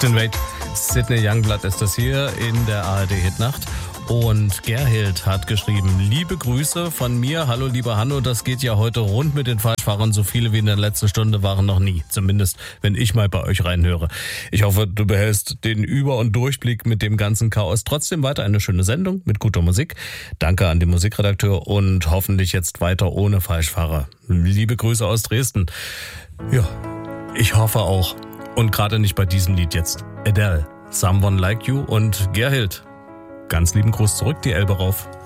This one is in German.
Martin Wade, Sidney Youngblood ist das hier in der ARD-Hitnacht. Und Gerhild hat geschrieben, liebe Grüße von mir. Hallo lieber Hanno, das geht ja heute rund mit den Falschfahrern. So viele wie in der letzten Stunde waren noch nie. Zumindest, wenn ich mal bei euch reinhöre. Ich hoffe, du behältst den Über- und Durchblick mit dem ganzen Chaos. Trotzdem weiter eine schöne Sendung mit guter Musik. Danke an den Musikredakteur und hoffentlich jetzt weiter ohne Falschfahrer. Liebe Grüße aus Dresden. Ja, ich hoffe auch. Und gerade nicht bei diesem Lied jetzt. Adele, Someone Like You und Gerhild. Ganz lieben Gruß zurück, die Elbe rauf.